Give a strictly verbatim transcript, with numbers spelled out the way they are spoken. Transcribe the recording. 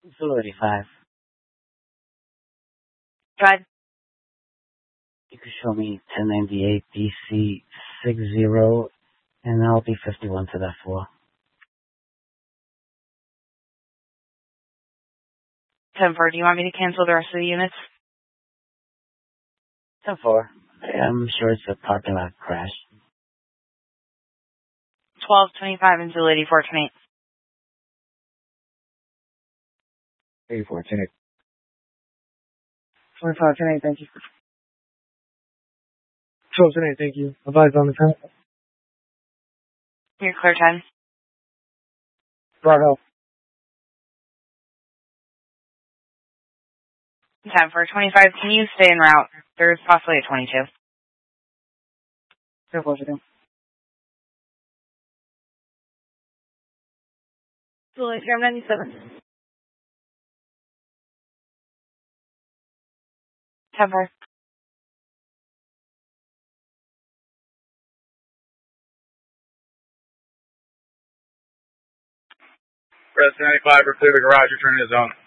Zulu eighty-five. Drive. You can show me ten ninety-eight D C six zero, and I'll be fifty-one to that floor. ten four, do you want me to cancel the rest of the units? ten four. I'm sure it's a parking lot crash. twelve twenty-five and Zulu eighty-four, ten eight. eighty-four, ten eight. twenty-five, ten eight, thank you. twelve, ten eight, thank you. Advise on the time. You're clear ten. Bravo. ten four twenty-five, can you stay en route? There's possibly a twenty-two. ten four, ten. Zulu eighty-four, ninety-seven. ten four. Press ninety-five, we're clear the garage, return to the zone.